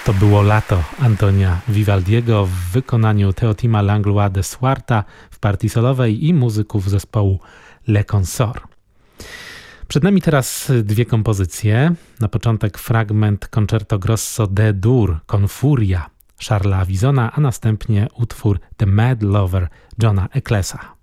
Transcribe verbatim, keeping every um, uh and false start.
To było Lato Antonia Vivaldiego w wykonaniu Teotima Langlois de Suarta w partii solowej i muzyków zespołu Le Consort. Przed nami teraz dwie kompozycje. Na początek fragment Concerto Grosso D-dur Confuria Charlesa Avisona, a następnie utwór The Mad Lover Johna Ecclesa.